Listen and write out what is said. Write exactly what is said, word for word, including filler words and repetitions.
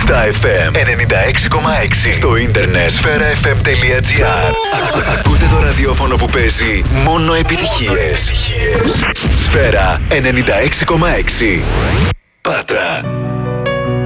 Στα εφ εμ ενενήντα έξι κόμμα έξι. Στο ίντερνετ σφαίρα εφ εμ τελεία τζι άρ. Ακούτε το ραδιόφωνο που παίζει μόνο επιτυχίες. Σφαίρα ενενήντα έξι κόμμα έξι. Πάτρα.